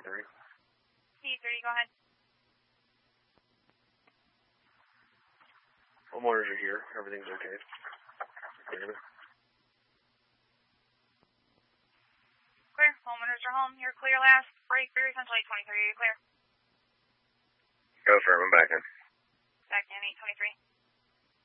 P3. P3, go ahead. Homeowners are here. Everything's okay. Clear. Homeowners are home. You're clear last. Break for Central 823. Are you clear? Go for it. I'm back in. Back in 823.